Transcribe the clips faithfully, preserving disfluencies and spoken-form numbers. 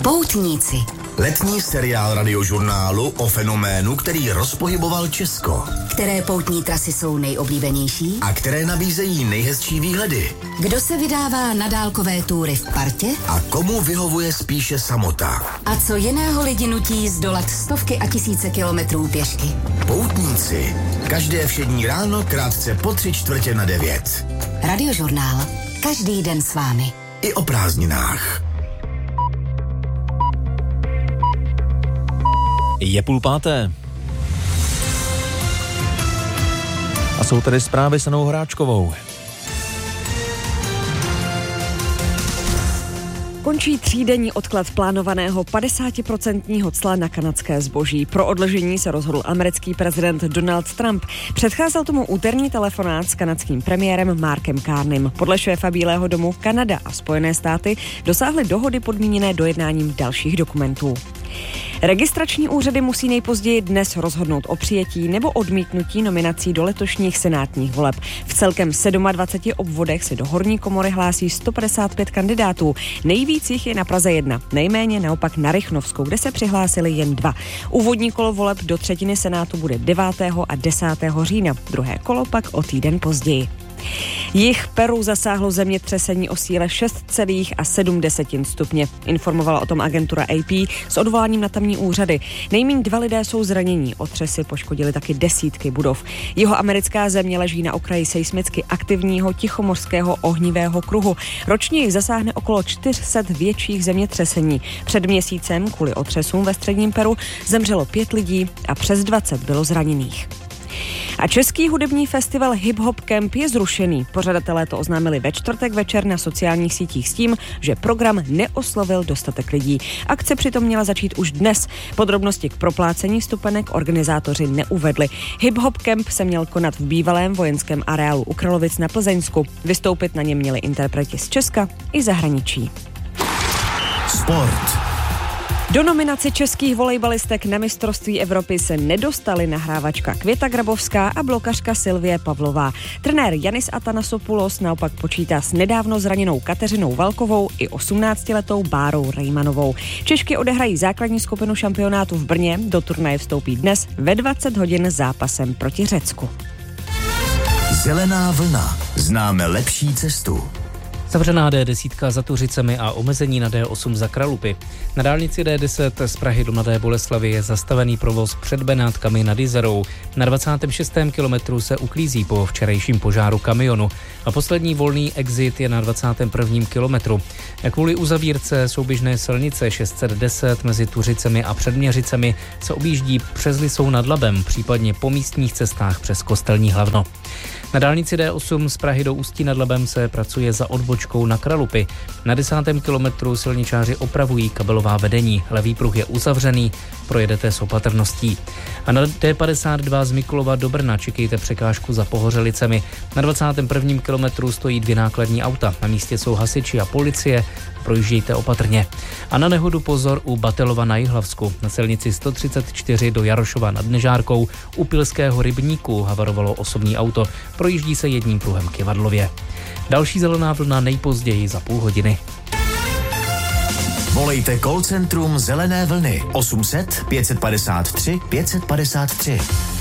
Poutníci. Letní seriál Radiožurnálu o fenoménu, který rozpohyboval Česko. Které poutní trasy jsou nejoblíbenější? A které nabízejí nejhezčí výhledy. Kdo se vydává na dálkové túry v partě? A komu vyhovuje spíše samota. A co jiného lidi nutí zdolat stovky a tisíce kilometrů pěšky? Poutníci. Každé všední ráno krátce po tři čtvrtě na devět. Radiožurnál. Každý den s vámi. I o prázdninách. Je půl páté. A jsou tady zprávy s Anou Horáčkovou. Končí třídenní odklad plánovaného padesátiprocentního cla na kanadské zboží. Pro odložení se rozhodl americký prezident Donald Trump. Předcházel tomu úterní telefonát s kanadským premiérem Markem Carneym. Podle šéfa Bílého domu Kanada a Spojené státy dosáhly dohody podmíněné dojednáním dalších dokumentů. Registrační úřady musí nejpozději dnes rozhodnout o přijetí nebo odmítnutí nominací do letošních senátních voleb. V celkem dvaceti sedmi obvodech se do horní komory hlásí sto padesát pět kandidátů. Nejvíc jich je na Praze jedna, nejméně naopak na Rychnovskou, kde se přihlásili jen dva. Úvodní kolo voleb do třetiny senátu bude devátého a desátého října, druhé kolo pak o týden později. Jih Peru zasáhlo zemětřesení o síle šest celá sedm stupně. Informovala o tom agentura A P s odvoláním na tamní úřady. Nejméně dva lidé jsou zranění, otřesy poškodily taky desítky budov. Jihoamerická země leží na okraji seismicky aktivního tichomořského ohnivého kruhu. Ročně jich zasáhne okolo čtyři sta větších zemětřesení. Před měsícem kvůli otřesům ve středním Peru zemřelo pět lidí a přes dvacet bylo zraněných. A český hudební festival Hip Hop Camp je zrušený. Pořadatelé to oznámili ve čtvrtek večer na sociálních sítích s tím, že program neoslovil dostatek lidí. Akce přitom měla začít už dnes. Podrobnosti k proplácení vstupenek organizátoři neuvedli. Hip Hop Camp se měl konat v bývalém vojenském areálu u Kralovic na Plzeňsku. Vystoupit na něm měli interpreti z Česka i zahraničí. Sport. Do nominace českých volejbalistek na mistrovství Evropy se nedostali nahrávačka Květa Grabovská a blokařka Silvie Pavlová. Trenér Janis Atanasopoulos naopak počítá s nedávno zraněnou Kateřinou Valkovou i osmnáctiletou Bárou Rejmanovou. Češky odehrají základní skupinu šampionátu v Brně, do turnaje vstoupí dnes ve dvacet hodin zápasem proti Řecku. Zelená vlna. Známe lepší cestu. Zavřená D deset za Tuřicemi a omezení na D osm za Kralupy. Na dálnici D deset z Prahy do Mladé Boleslavi je zastavený provoz před Benátkami nad Jizerou. Na dvacátém šestém kilometru se uklízí po včerejším požáru kamionu a poslední volný exit je na dvacátém prvním kilometru. Kvůli uzavírce souběžné silnice šest set deset mezi Tuřicemi a Předměřicemi se objíždí přes Lisou nad Labem, případně po místních cestách přes Kostelní Hlavno. Na dálnici D osm z Prahy do Ústí nad Labem se pracuje za odbočkou na Kralupy. Na desátém kilometru silničáři opravují kabelová vedení. Levý pruh je uzavřený, projedete s opatrností. A na D padesát dva z Mikulova do Brna čekejte překážku za Pohořelicemi. Na dvacátém prvním kilometru stojí dvě nákladní auta. Na místě jsou hasiči a policie. Projíždějte opatrně. A na nehodu pozor u Batelova na Jihlavsku. Na silnici sto třicet čtyři do Jarošova nad Nežárkou u Pilského rybníku havarovalo osobní auto. Projíždí se jedním pruhem k Jevadlově. Další zelená vlna nejpozději za půl hodiny. Volejte call centrum Zelené vlny osm set pět padesát tři pět padesát tři.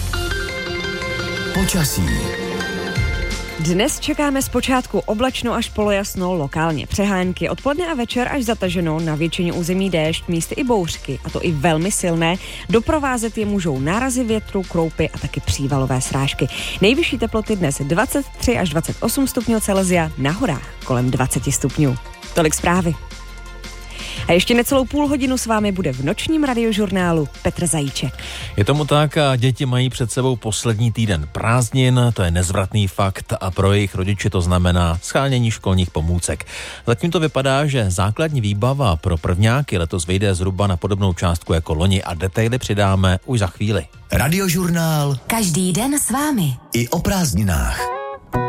Počasí. Dnes čekáme zpočátku oblačno až polojasno, lokálně přehánky, odpoledne a večer až zataženo, na většině území déšť, místy i bouřky, a to i velmi silné. Doprovázet je můžou nárazy větru, kroupy a taky přívalové srážky. Nejvyšší teploty dnes dvacet tři až dvacet osm stupňů Celsia, na horách kolem dvacet stupňů. Tolik zprávy. A ještě necelou půl hodinu s vámi bude v nočním radiožurnálu Petr Zajíček. Je tomu tak a děti mají před sebou poslední týden prázdnin, to je nezvratný fakt a pro jejich rodiče to znamená shánění školních pomůcek. Zatím to vypadá, že základní výbava pro prvňáky letos vyjde zhruba na podobnou částku jako loni a detaily přidáme už za chvíli. Radiožurnál. Každý den s vámi. I o prázdninách.